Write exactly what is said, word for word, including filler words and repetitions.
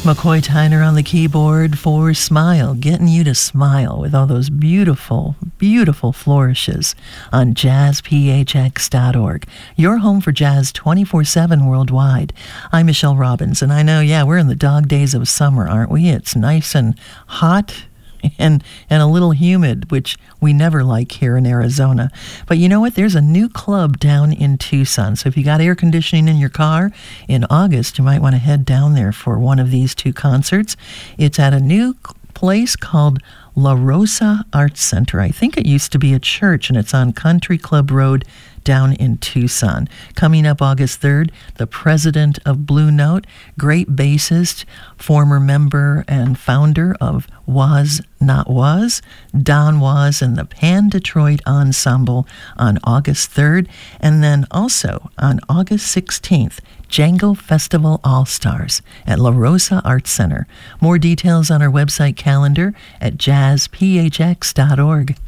McCoy Tyner on the keyboard for Smile, getting you to smile with all those beautiful, beautiful flourishes on jazz p h x dot org. Your home for jazz twenty-four seven worldwide. I'm Michelle Robbins, and I know, yeah, we're in the dog days of summer, aren't we? It's nice and hot and and a little humid, which we never like here in Arizona. But you know what? There's a new club down in Tucson. So if you got air conditioning in your car in August, you might want to head down there for one of these two concerts. It's at a new place called La Rosa Arts Center. I think it used to be a church, and it's on Country Club Road down in Tucson. Coming up August third, the president of Blue Note, great bassist, former member and founder of Was Not Was, Don Was and the Pan Detroit Ensemble on August third. And then also on August sixteenth, Django Festival All-Stars at La Rosa Arts Center. More details on our website calendar at jazz p h x dot org.